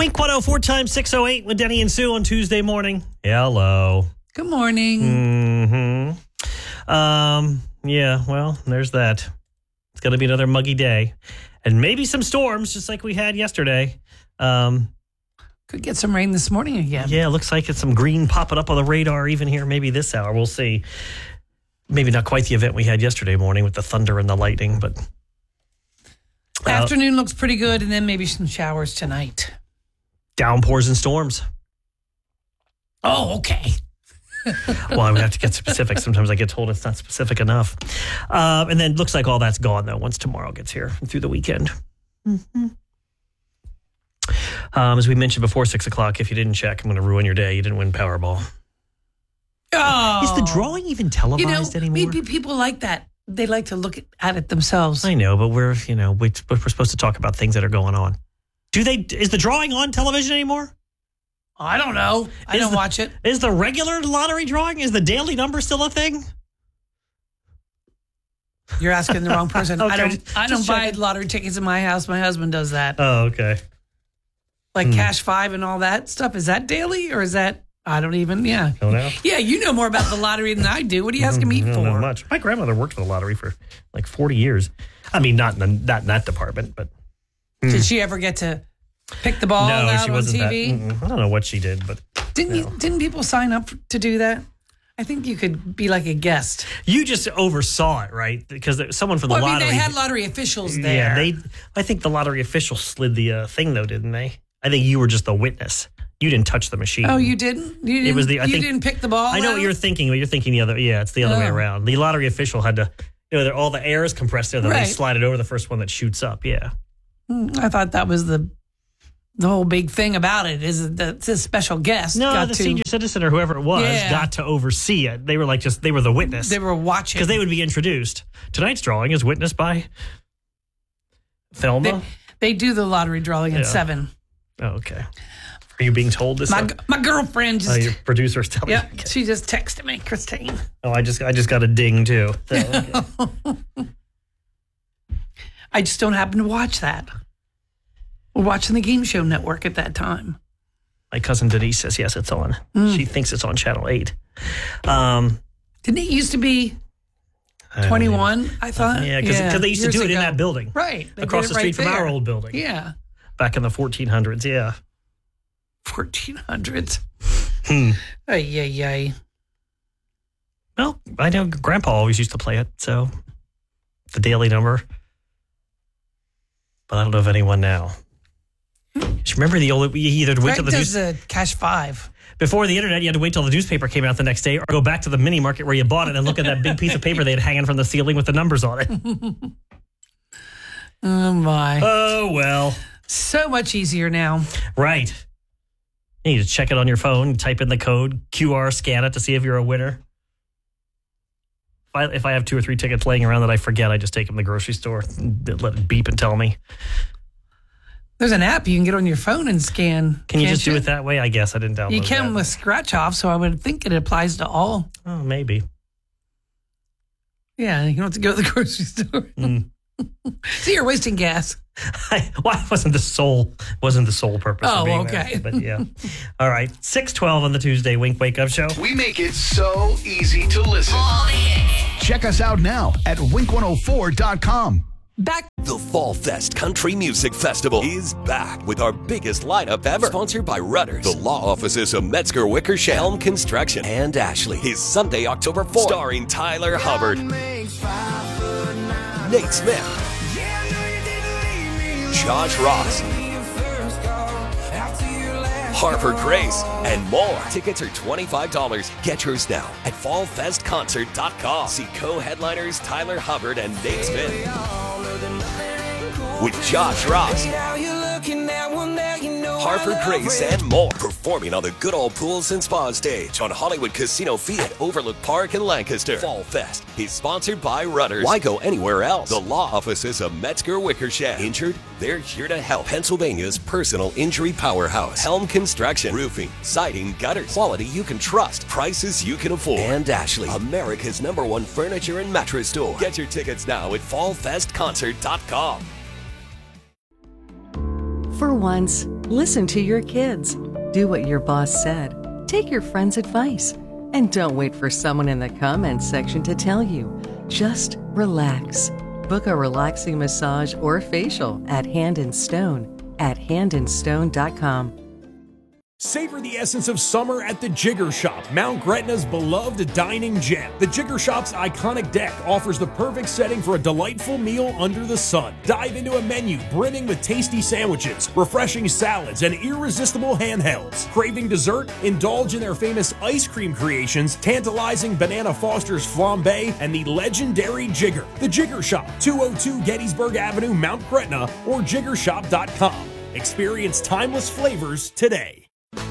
Wink 104 times 608 with Denny and Sue on Tuesday morning. Hello. Good morning. Yeah, well, there's that. It's going to be another muggy day. And maybe some storms, just like we had yesterday. Could get some rain this morning again. Yeah, it looks like it's some green popping up on the radar even here, maybe this hour. We'll see. Maybe not quite the event we had yesterday morning with the thunder and the lightning, but... Afternoon looks pretty good, and then maybe some showers tonight. Downpours and storms. Oh, okay. Well, I would have to get specific. Sometimes I get told it's not specific enough. And then looks like all that's gone, though, once tomorrow gets here through the weekend. As we mentioned before 6 o'clock, if you didn't check, I'm going to ruin your day. You didn't win Powerball. Oh. Is the drawing even televised anymore? Maybe people like that. They like to look at it themselves. I know, but we're supposed to talk about things that are going on. Is the drawing on television anymore? I don't know. I don't watch it. Is the regular lottery drawing? Is the daily number still a thing? You're asking the wrong person. Okay, I don't buy lottery tickets in my house. My husband does that. Oh, okay. Like Cash 5 and all that stuff. Is that daily or is that? I don't even. Yeah. Don't know. Yeah, you know more about the lottery than I do. What are you asking me for? Not much. My grandmother worked for the lottery for like 40 years. I mean, not in that department, but. Did she ever get to pick the ball out she on wasn't TV? I don't know what she did, but didn't people sign up to do that? I think you could be like a guest. You just oversaw it, right? Because someone from the lottery. I mean, they had lottery officials there. Yeah, I think the lottery officials slid the thing, though, didn't they? I think you were just the witness. You didn't touch the machine. Oh, you didn't? You didn't pick the ball I know what you're thinking, but you're thinking the other. Yeah, it's the other way around. The lottery official had to, all the air is compressed there, then they slide it over the first one that shoots up. Yeah. I thought that was the whole big thing about it is that this special guest. No, the senior citizen or whoever it was got to oversee it. They were they were the witness. They were watching. Because they would be introduced. Tonight's drawing is witnessed by Thelma. They do the lottery drawing at 7. Oh, okay. Are you being told this? My girlfriend just... your producer's telling you. Okay. She just texted me, Christine. Oh, I just got a ding, too. So, okay. I just don't happen to watch that. We're watching the Game Show Network at that time. My cousin Denise says, yes, it's on. She thinks it's on Channel 8. Didn't it used to be 21, I thought? Yeah, because they used to do it in that building. Right. Across the street from our old building. Yeah. Back in the 1400s, yeah. 1400s. Ay. Well, I know Grandpa always used to play it, so the daily number. But I don't know of anyone now. Just remember you either wait till the Cash 5. Before the internet, you had to wait till the newspaper came out the next day or go back to the mini market where you bought it and look at that big piece of paper they had hanging from the ceiling with the numbers on it. Oh, my. Oh, well. So much easier now. Right. You need to check it on your phone, type in the code, QR, scan it to see if you're a winner. If I have 2 or 3 tickets laying around that I forget, I just take them to the grocery store, let it beep and tell me. There's an app you can get on your phone and scan. Can you just do it that way? I guess I didn't download it. You can with scratch off, so I would think it applies to all. Oh, maybe. Yeah, you don't have to go to the grocery store. See, you're wasting gas. Why wasn't the sole purpose of being okay. there? But yeah. All right. 6:12 on the Tuesday Wake Up Show. We make it so easy to listen. All the hits. Check us out now at wink104.com. Back. The Fall Fest Country Music Festival is back with our biggest lineup ever. Sponsored by Rudders, the law offices of Metzger Wickersham, Helm Construction, and Ashley. Is Sunday, October 4th. Starring Tyler Hubbard, Nate Smith, Josh Ross, Harper Grace, and more. Tickets are $25. Get yours now at fallfestconcert.com. See co-headliners Tyler Hubbard and Nate Smith with Josh Ross, Harper Grace, and more. Performing on the Good Old Pools and Spa stage on Hollywood Casino Field at Overlook Park in Lancaster. Fall Fest is sponsored by Rudders. Why go anywhere else? The law offices of Metzger Wickersham. Injured? They're here to help. Pennsylvania's personal injury powerhouse. Helm Construction. Roofing, siding, gutters. Quality you can trust. Prices you can afford. And Ashley, America's #1 furniture and mattress store. Get your tickets now at fallfestconcert.com. For once, listen to your kids. Do what your boss said. Take your friend's advice. And don't wait for someone in the comments section to tell you. Just relax. Book a relaxing massage or facial at Hand & Stone at handandstone.com. Savor the essence of summer at the Jigger Shop, Mount Gretna's beloved dining gem. The Jigger Shop's iconic deck offers the perfect setting for a delightful meal under the sun. Dive into a menu brimming with tasty sandwiches, refreshing salads, and irresistible handhelds. Craving dessert? Indulge in their famous ice cream creations, tantalizing Banana Foster's flambe, and the legendary Jigger. The Jigger Shop, 202 Gettysburg Avenue, Mount Gretna, or jiggershop.com. Experience timeless flavors today.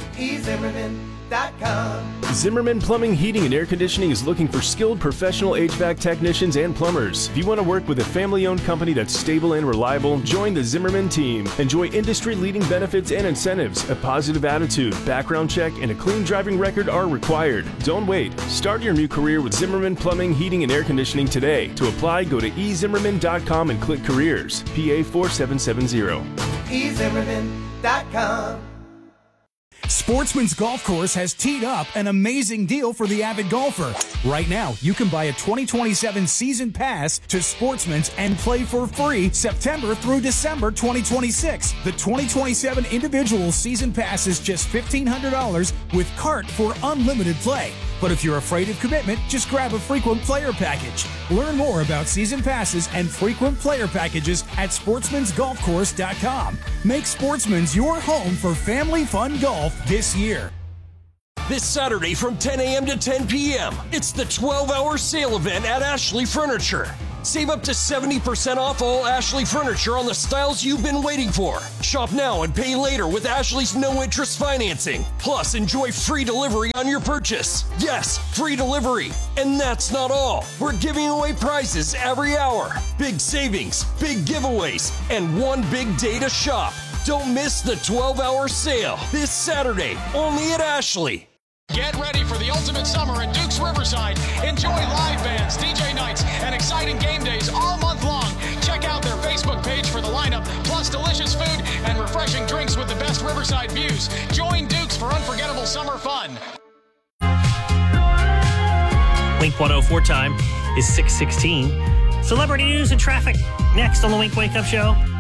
eZimmerman.com. Zimmerman Plumbing, Heating, and Air Conditioning is looking for skilled professional HVAC technicians and plumbers. If you want to work with a family-owned company that's stable and reliable, join the Zimmerman team. Enjoy industry-leading benefits and incentives. A positive attitude, background check, and a clean driving record are required. Don't wait. Start your new career with Zimmerman Plumbing, Heating, and Air Conditioning today. To apply, go to eZimmerman.com and click Careers. PA 4770. eZimmerman.com. Sportsman's Golf Course has teed up an amazing deal for the avid golfer. Right now, you can buy a 2027 season pass to Sportsman's and play for free September through December 2026. The 2027 individual season pass is just $1,500 with cart for unlimited play. But if you're afraid of commitment, just grab a frequent player package. Learn more about season passes and frequent player packages at sportsmansgolfcourse.com. Make Sportsman's your home for family fun golf this year. This Saturday from 10 a.m. to 10 p.m., it's the 12-hour sale event at Ashley Furniture. Save up to 70% off all Ashley Furniture on the styles you've been waiting for. Shop now and pay later with Ashley's no-interest financing. Plus, enjoy free delivery on your purchase. Yes, free delivery. And that's not all. We're giving away prizes every hour. Big savings, big giveaways, and one big day to shop. Don't miss the 12-hour sale this Saturday, only at Ashley. Get ready for the ultimate summer at Duke's Riverside. Enjoy live bands, DJ nights, and exciting game days all month long. Check out their Facebook page for the lineup, plus delicious food and refreshing drinks with the best Riverside views. Join Duke's for unforgettable summer fun. Wink 104 time is 6:16. Celebrity news and traffic next on the Wink Wake Up Show.